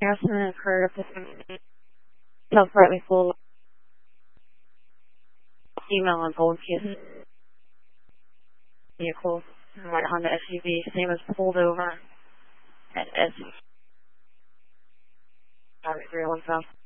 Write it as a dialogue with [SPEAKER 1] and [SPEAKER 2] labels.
[SPEAKER 1] accident occurred at the self-rightly full email on both cases. Vehicle, right Honda SUV, same as pulled over at S. 315.